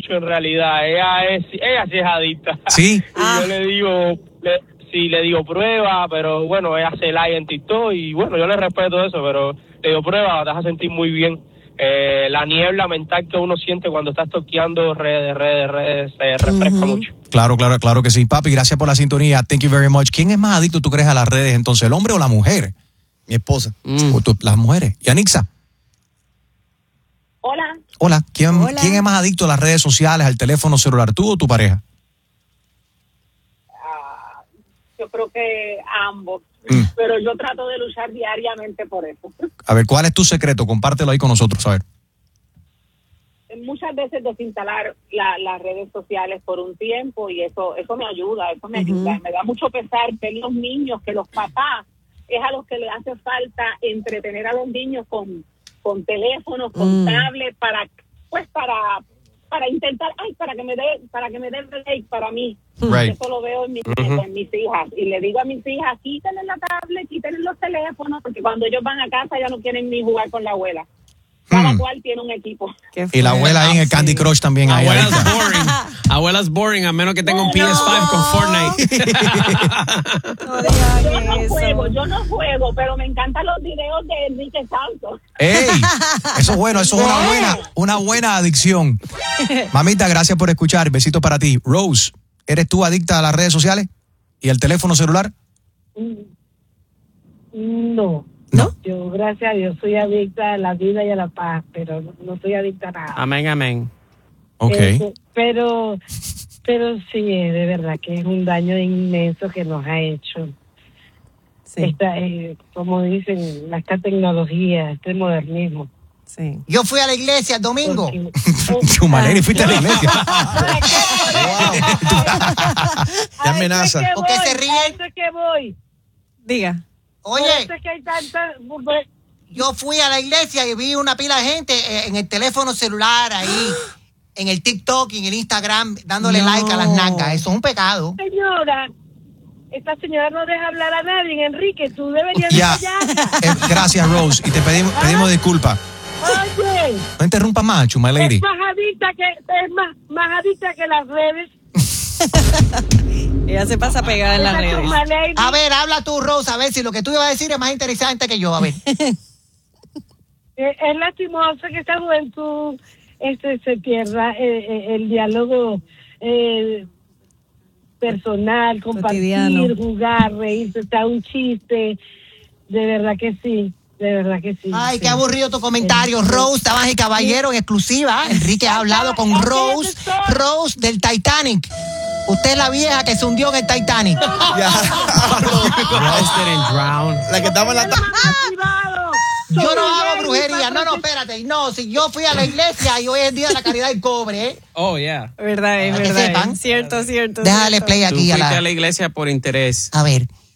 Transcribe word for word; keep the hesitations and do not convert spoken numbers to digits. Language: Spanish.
mucho en realidad. Ella es, ella sí es adicta. Sí. Y ah. yo le digo, le, sí, le digo prueba, pero bueno, ella hace like en TikTok y bueno, yo le respeto eso, pero le digo prueba, te vas a sentir muy bien. Eh, la niebla mental que uno siente cuando está toqueando redes, redes, redes, se refresca uh-huh. mucho. Claro, claro, claro que sí. Papi, gracias por la sintonía. Thank you very much. ¿Quién es más adicto, tú crees, a las redes entonces, el hombre o la mujer? Mi esposa. Mm. O tú, las mujeres. ¿Y Anixa? Hola. Hola. ¿Quién, Hola. ¿Quién es más adicto a las redes sociales, al teléfono celular, tú o tu pareja? Uh, yo creo que ambos. Mm. Pero yo trato de luchar diariamente por eso. A ver, ¿cuál es tu secreto? Compártelo ahí con nosotros, a ver. Muchas veces desinstalar la, las redes sociales por un tiempo y eso eso me ayuda, eso me uh-huh. ayuda. Me da mucho pesar ver los niños, que los papás es a los que le hace falta entretener a los niños con, con teléfonos, con mm. tablets, para pues para para intentar, ay, para que me dé para que me dé break para mí. Right. Eso lo veo en mis, uh-huh. en mis hijas y le digo a mis hijas, quítenle la tablet, quítenle los teléfonos, porque cuando ellos van a casa ya no quieren ni jugar con la abuela. Cada hmm. cual tiene un equipo. Y la abuela ahí en el Candy Crush también. Abuela's boring. Abuela's boring, a menos que tenga un no, P S cinco no. con Fortnite. no, yo no eso. juego, yo no juego, pero me encantan los videos de Enrique Santos. ¡Ey! Eso es bueno, eso es una buena, una buena adicción. Mamita, gracias por escuchar. Besitos para ti. Rose, ¿eres tú adicta a las redes sociales y al teléfono celular? No. ¿No? Yo, gracias a Dios, soy adicta a la vida y a la paz, pero no, no soy adicta a nada. Amén, amén. Ok. Este, pero, pero sí, de verdad que es un daño inmenso que nos ha hecho. Sí. Esta, eh, como dicen, esta tecnología, este modernismo. Sí. Yo fui a la iglesia el domingo. Chumaleri, fuiste a la iglesia. Qué amenaza. ¿Por qué se ríen? ¿Por qué voy? Diga. Oye, es que hay tanta... yo fui a la iglesia y vi una pila de gente en el teléfono celular ahí, en el TikTok y en el Instagram, dándole no. like a las nalgas. Eso es un pecado. Señora, esta señora no deja hablar a nadie, Enrique, tú deberías ya. eh, Gracias, Rose, y te pedimos, pedimos disculpas. Oye. No interrumpa más, Chuma Lady. Es más adicta que, es más, más adicta que las redes. Ella se pasa pegada en las redes. A ver, habla tú, Rosa, a ver si lo que tú ibas a decir es más interesante que yo, a ver. Es lastimoso que esta juventud este, se pierda eh, el diálogo eh, personal, compartir, cotidiano. Jugar, reírse, está un chiste. De verdad que sí. De verdad que sí. Ay, sí. qué aburrido tu comentario, sí. Rose, damas y caballeros, en exclusiva. Enrique ha hablado con Rose, Rose del Titanic. Usted es la vieja que se hundió en el Titanic. Ya. Rose didn't drown. La que estaba en la... Yo no hago brujería. No, no, espérate. No, si yo fui a la iglesia y hoy es el día de la caridad del cobre, ¿eh? Oh, yeah. Para que Verdad, es verdad. sepan. ¿eh? Cierto, cierto. Déjale cierto. play Tú aquí fuiste a la... a la iglesia por interés. A ver.